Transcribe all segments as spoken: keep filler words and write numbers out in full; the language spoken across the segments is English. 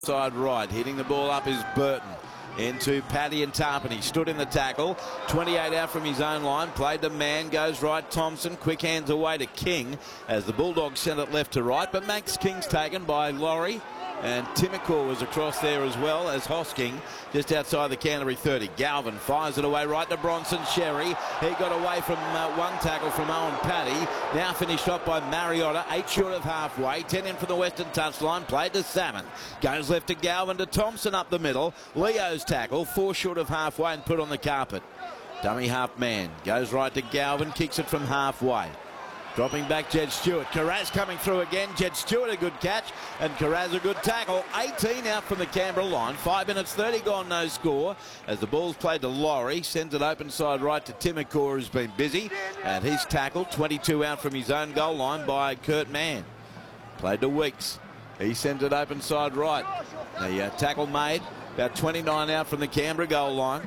Side right, hitting the ball up is Burton. Into Paddy and Tarpany, stood in the tackle, twenty-eight out from his own line, played to man, goes right, Thompson, quick hands away to King as the Bulldogs sent it left to right, but Max King's taken by Laurie, and Timokor was across there as well as Hosking, just outside the Canterbury thirty. Galvin fires it away right to Bronson Sherry. He got away from uh, one tackle from Owen Paddy, now finished off by Mariotta, eight short of halfway, ten in from the western touchline, played to Salmon. Goes left to Galvin to Thompson up the middle, Leo's tackle, four short of halfway and put on the carpet. Dummy half man, goes right to Galvin, kicks it from halfway. Dropping back, Jed Stewart. Carraz coming through again. Jed Stewart a good catch, and Carraz a good tackle. eighteen out from the Canberra line. Five minutes thirty gone, no score. As the ball's played to Laurie, sends it open side right to Timokor, who's been busy, and he's tackled. twenty-two out from his own goal line by Kurt Mann. Played to Weeks. He sends it open side right. The uh, tackle made. About twenty-nine out from the Canberra goal line.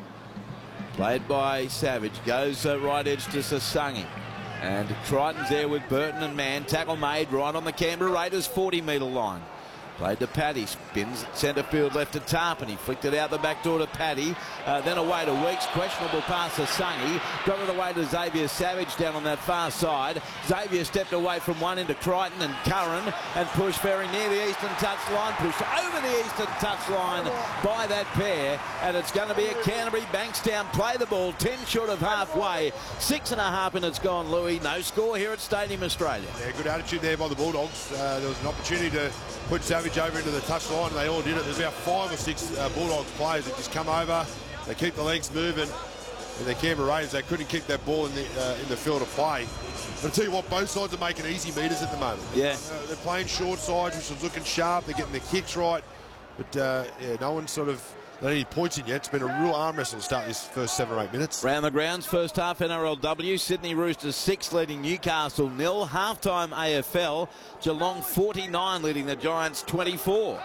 Played by Savage. Goes uh, right edge to Sasangi. And Triton's there with Burton and Mann. Tackle made right on the Canberra Raiders forty metre line. Played to Paddy. Spins at centre field left to Tarpany. Flicked it out the back door to Paddy. Uh, then away to Weeks. Questionable pass to Sungy. Got it away to Xavier Savage down on that far side. Xavier stepped away from one into Crichton and Curran and pushed very near the eastern touch line. Pushed over the eastern touch line by that pair. And it's going to be a Canterbury Bankstown play the ball. ten short of halfway. Six and a half minutes gone, Louis. No score here at Stadium Australia. Yeah, good attitude there by the Bulldogs. Uh, there was an opportunity to put Savage over into the touch line, and they all did it. There's about five or six uh, Bulldogs players that just come over, they keep the legs moving, and the Canberra Raiders, they couldn't kick that ball in the uh, in the field of play. But I tell you what, both sides are making easy meters at the moment. Yeah. Uh, they're playing short sides, which is looking sharp, they're getting the kicks right, but uh, yeah, no one's sort of not any points in yet. It's been a real arm wrestle to start this first seven or eight minutes. Round the grounds, first half N R L W. Sydney Roosters six leading Newcastle nil. Halftime A F L. Geelong forty-nine leading the Giants twenty-four.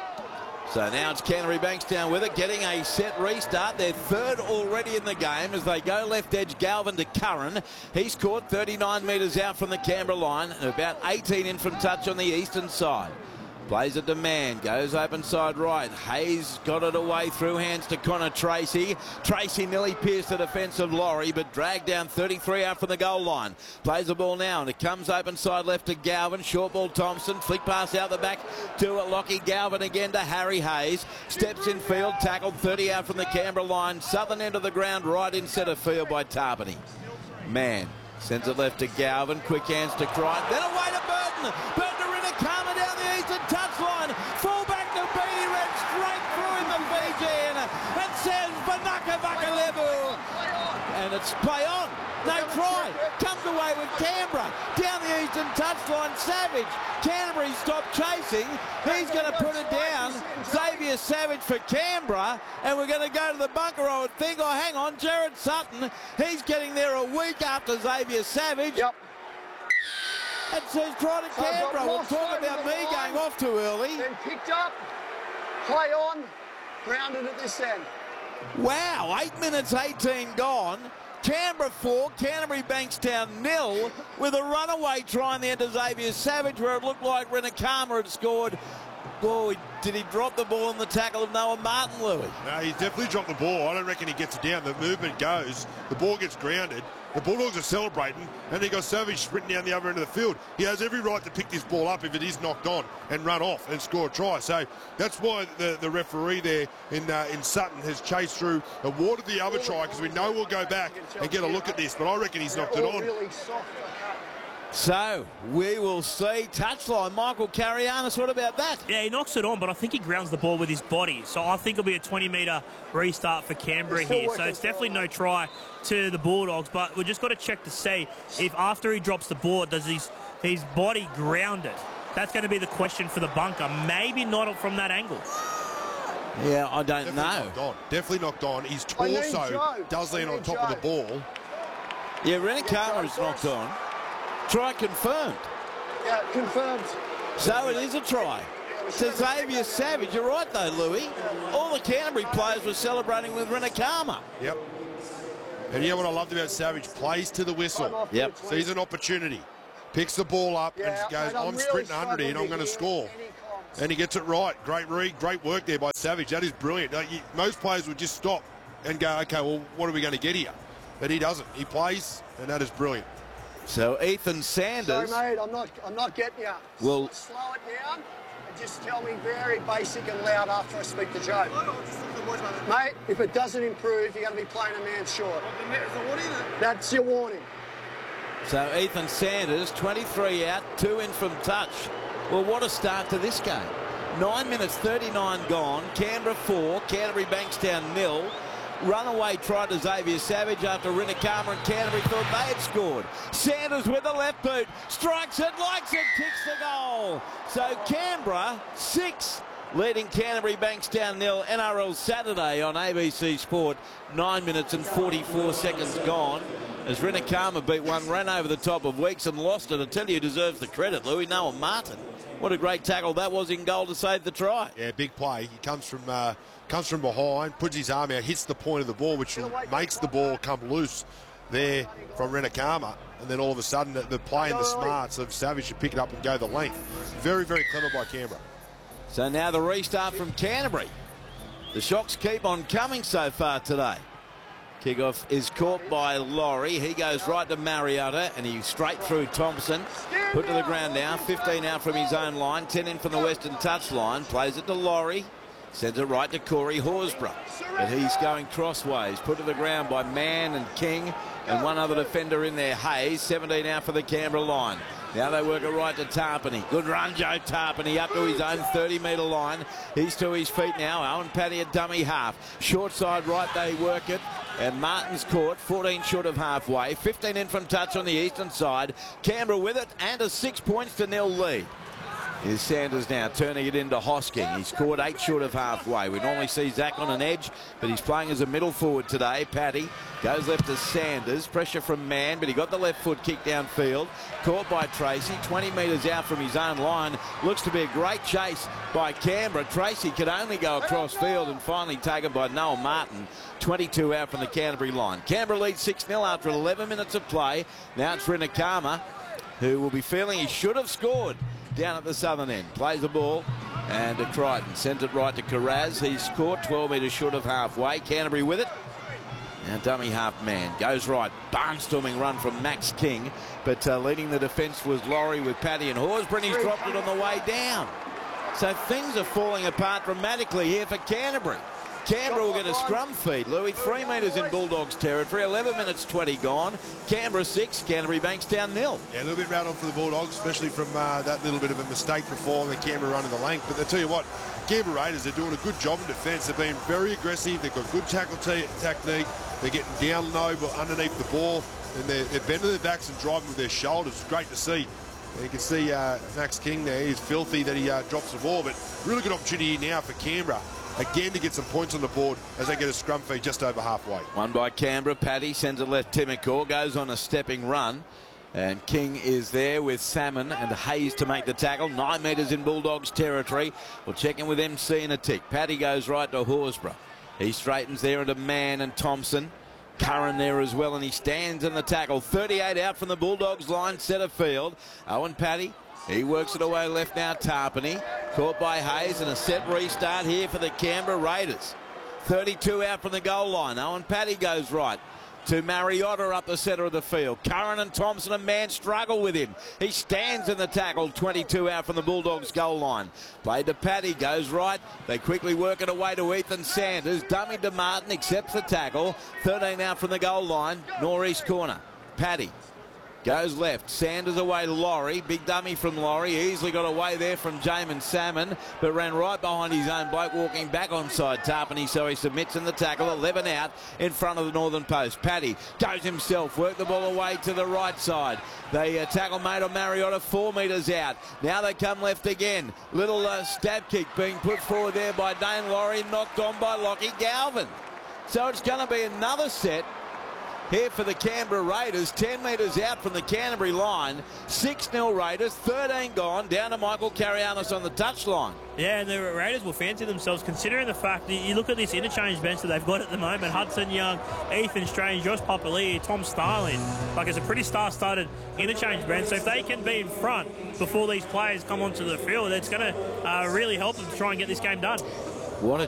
So now it's Canterbury Bankstown with it, getting a set restart. They're third already in the game as they go left edge. Galvin to Curran. He's caught thirty-nine metres out from the Canberra line and about eighteen in from touch on the eastern side. Plays it to man, goes open side right. Hayes got it away through hands to Connor Tracy. Tracy nearly pierced the defence of Laurie, but dragged down thirty-three out from the goal line. Plays the ball now, and it comes open side left to Galvin. Short ball Thompson, flick pass out the back to Lockie. Galvin again to Harry Hayes. Steps in field, tackled thirty out from the Canberra line. Southern end of the ground, right in centre field by Tarpany. Man sends it left to Galvin. Quick hands to Crichton. Then away to Burton. Burton to Rinakama down the eastern touchline. Full back to Beatty Red, straight through him the Fijian. And says Vanaka Vakalevu. And it's play on. No try. Comes away with Canberra. Down the eastern touchline, Savage. Canterbury stopped chasing. He's going to put it down. Xavier Savage for Canberra. And we're going to go to the bunker, I would think. Oh, hang on. Jared Sutton. He's getting there a week after Xavier Savage. Yep. And says try to Canberra. We'll talk about me going off too early. Then picked up. Play on. Grounded at this end. Wow. eight minutes eighteen gone. Canberra four, Canterbury Bankstown nil, with a runaway try in the end of Xavier Savage where it looked like Rinakama had scored. Boy, did he drop the ball in the tackle of Noah Martin, Louis? No, he definitely dropped the ball. I don't reckon he gets it down. The movement goes, the ball gets grounded. The Bulldogs are celebrating, and they got Savage sprinting down the other end of the field. He has every right to pick this ball up if it is knocked on and run off and score a try. So that's why the, the referee there in uh, in Sutton has chased through, awarded the other try, because we know we'll go back and get a look at this. But I reckon he's knocked it on. So we will see. Touchline, Michael Carianis, what about that? Yeah, he knocks it on, but I think he grounds the ball with his body. So I think it'll be a twenty metre restart for Canberra here. So it's definitely no try to the Bulldogs, but we've just got to check to see if after he drops the ball, does his, his body ground it? That's going to be the question for the bunker. Maybe not from that angle. Yeah, I don't Definitely know. Knocked on. Definitely knocked on. His torso does land on top of the ball. Yeah, Rinakama is knocked on. Try confirmed. Yeah, confirmed. So it is a try. To Xavier Savage. You're right, though, Louis. All the Canterbury players were celebrating with Rinakama. Yep. And you know what I loved about Savage? Plays to the whistle. Yep. Sees an opportunity. Picks the ball up Yeah, and goes, mate, I'm I'm really sprinting one hundred here and I'm going to struggling score. to hear any and he gets it right. Great read, great work there by Savage. That is brilliant. Like, you, most players would just stop and go, okay, well, what are we going to get here? But he doesn't. He plays, and that is brilliant. So Ethan Sanders. Sorry, mate, I'm not, I'm not getting you. Well, slow it down and just tell me very basic and loud after I speak the joke. Mate, if it doesn't improve, you're going to be playing a man short. That's your warning. So Ethan Sanders, twenty-three out, two in from touch. Well, what a start to this game. Nine minutes, thirty-nine gone. Canberra four, Canterbury Bankstown nil. Runaway try to Xavier Savage after Rinakama and Canterbury thought they had scored. Sanders with the left boot, strikes it, likes it, kicks the goal. So Canberra six, leading Canterbury Bankstown nil. N R L Saturday on A B C Sport. Nine minutes and forty-four seconds gone. As Rinakama beat one, ran over the top of Weeks and lost it. I tell you, he deserves the credit, Louis. Noah Martin. What a great tackle that was in goal to save the try. Yeah, big play. He comes from uh, comes from behind, puts his arm out, hits the point of the ball, which makes the ball come loose there from Rinakama. And then all of a sudden, the, the play and the smarts of Savage to pick it up and go the length. Very, very clever by Canberra. So now the restart from Canterbury. The shocks keep on coming so far today. Kickoff is caught by Laurie. He goes right to Mariota, and he's straight through Thompson. Put to the ground now. fifteen out from his own line. ten in from the Western touch line. Plays it to Laurie. Sends it right to Corey Horsburgh. But he's going crossways. Put to the ground by Mann and King. And one other defender in there, Hayes. seventeen out for the Canberra line. Now they work it right to Tarpany. Good run, Joe Tarpany, up to his own thirty metre line. He's to his feet now. Owen Paddy a dummy half. Short side right, they work it. And Martin's caught, fourteen short of halfway. fifteen in from touch on the eastern side. Canberra with it, and a six points to nil lead. Here's Sanders now turning it into Hosking. He's caught eight short of halfway. We normally see Zach on an edge, but he's playing as a middle forward today. Paddy goes left to Sanders. Pressure from Mann, but he got the left foot kick downfield. Caught by Tracy, twenty metres out from his own line. Looks to be a great chase by Canberra. Tracy could only go across field and finally taken by Noel Martin. twenty-two out from the Canterbury line. Canberra leads six nil after eleven minutes of play. Now it's Rinakama, who will be feeling he should have scored down at the southern end. Plays the ball, and to Crichton. Sends it right to Carraz. He's caught twelve metres short of halfway. Canterbury with it. Now dummy half man. Goes right. Barnstorming run from Max King. But uh, leading the defence was Laurie with Paddy and Horsburgh. He's dropped it on the way down. So things are falling apart dramatically here for Canterbury. Canberra will get a scrum feed, Louis. Three metres in Bulldogs territory. eleven minutes twenty gone. Canberra six, Canterbury Bankstown nil. Yeah, a little bit rattled for the Bulldogs, especially from uh, that little bit of a mistake before the Canberra running the length. But I tell you what, Canberra Raiders are doing a good job in defence. They're being very aggressive. They've got good tackle technique. They're getting down low but underneath the ball. And they're, they're bending their backs and driving with their shoulders. It's great to see. And you can see uh, Max King there. He's filthy that he uh, drops the ball. But really good opportunity now for Canberra. Again to get some points on the board as they get a scrum feed just over halfway. One by Canberra. Paddy sends it left. Timokor goes on a stepping run. And King is there with Salmon and Hayes to make the tackle. Nine metres in Bulldogs territory. We'll check in with M C in a tick. Paddy goes right to Horsburgh. He straightens there into Mann and Thompson. Curran there as well, and he stands in the tackle. thirty-eight out from the Bulldogs line, centre field. Owen Paddy. He works it away left now, Tarpany. Caught by Hayes, and a set restart here for the Canberra Raiders. thirty-two out from the goal line. Owen Paddy goes right to Mariota up the centre of the field. Curran and Thompson and Mann struggle with him. He stands in the tackle. twenty-two out from the Bulldogs goal line. Played to Paddy, goes right. They quickly work it away to Ethan Sanders. Dummy to Martin, accepts the tackle. thirteen out from the goal line. Northeast corner. Paddy goes left. Sanders away to Laurie. Big dummy from Laurie. Easily got away there from Jamin Salmon, but ran right behind his own bloke, walking back onside Tarpany, so he submits in the tackle. eleven out in front of the northern post. Paddy goes himself. Work the ball away to the right side. They uh, tackle made on Mariota, four metres out. Now they come left again. Little uh, stab kick being put forward there by Dane Laurie, knocked on by Lockie Galvin. So it's going to be another set here for the Canberra Raiders. ten metres out from the Canterbury line. six nil Raiders, thirteen gone, down to Michael Carianis on the touchline. Yeah, and the Raiders will fancy themselves, considering the fact that you look at this interchange bench that they've got at the moment. Hudson Young, Ethan Strange, Josh Papali'i, Tom Starling. Like, it's a pretty star-studded interchange bench. So if they can be in front before these players come onto the field, it's going to uh, really help them to try and get this game done. What a